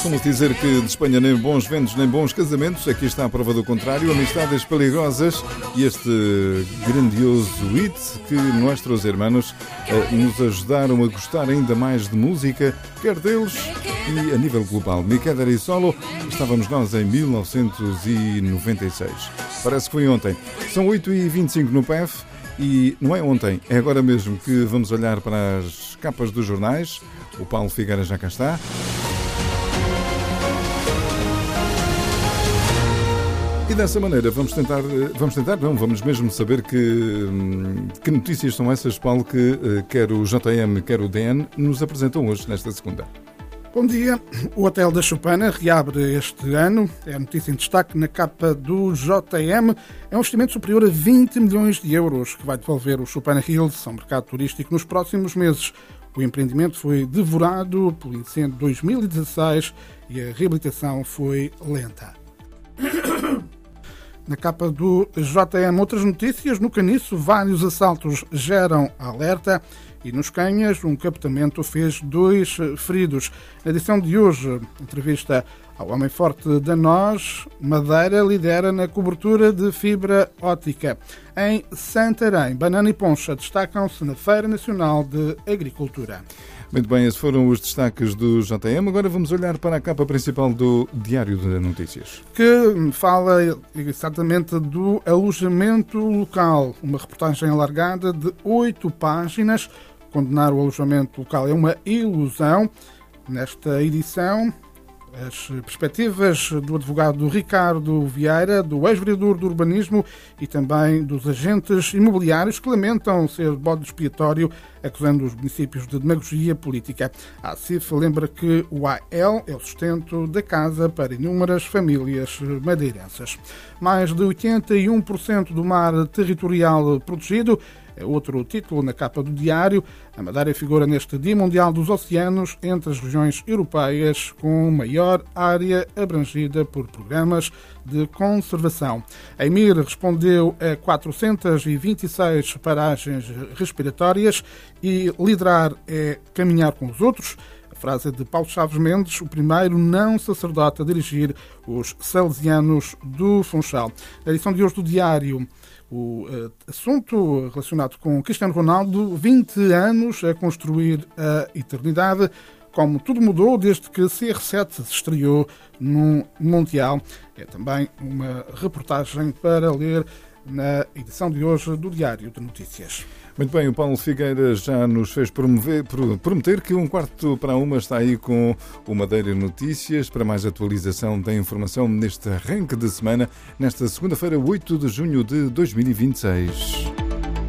Costumam dizer que de Espanha nem bons ventos nem bons casamentos. Aqui está a prova do contrário, amistades peligrosas e este grandioso hit que nossos irmãos nos ajudaram a gostar ainda mais de música, quer deles e a nível global. Me Quedar Solo, estávamos nós em 1996. Parece que foi ontem. São 8h25 no PEF e não é ontem, é agora mesmo que vamos olhar para as capas dos jornais. O Paulo Figueira já cá está. E dessa maneira vamos mesmo saber que notícias são essas, Paulo, que quer o JM, quer o DN nos apresentam hoje, nesta segunda. Bom dia. O Hotel da Chupana reabre este ano. É a notícia em destaque na capa do JM. É um investimento superior a 20 milhões de euros que vai devolver o Chupana Hills ao mercado turístico nos próximos meses. O empreendimento foi devorado pelo incêndio de 2016 e a reabilitação foi lenta. Na capa do JM, outras notícias. No Caniço, vários assaltos geram alerta. E nos Canhas, um captamento fez 2 feridos. Na edição de hoje, entrevista ao homem forte da NOS, Madeira lidera na cobertura de fibra óptica. Em Santarém, banana e poncha destacam-se na Feira Nacional de Agricultura. Muito bem, esses foram os destaques do JM. Agora vamos olhar para a capa principal do Diário de Notícias, que fala exatamente do alojamento local. Uma reportagem alargada de 8 páginas. Condenar o alojamento local é uma ilusão. Nesta edição, as perspectivas do advogado Ricardo Vieira, do ex-vereador do urbanismo e também dos agentes imobiliários que lamentam ser bode expiatório, acusando os municípios de demagogia política. A ACIF lembra que o AL é o sustento da casa para inúmeras famílias madeirenses. Mais de 81% do mar territorial protegido é outro título na capa do Diário. A Madeira figura neste Dia Mundial dos Oceanos entre as regiões europeias com maior área abrangida por programas de conservação. A EMIR respondeu a 426 paragens respiratórias e liderar é caminhar com os outros. A frase é de Paulo Chaves Mendes, o primeiro não sacerdote a dirigir os salesianos do Funchal. Na edição de hoje do Diário, o assunto relacionado com Cristiano Ronaldo, 20 anos a construir a eternidade, como tudo mudou desde que CR7 se estreou num Mundial. É também uma reportagem para ler na edição de hoje do Diário de Notícias. Muito bem, o Paulo Figueira já nos fez prometer que 1:45 está aí com o Madeira Notícias para mais atualização da informação neste arranque de semana, nesta segunda-feira, 8 de junho de 2026.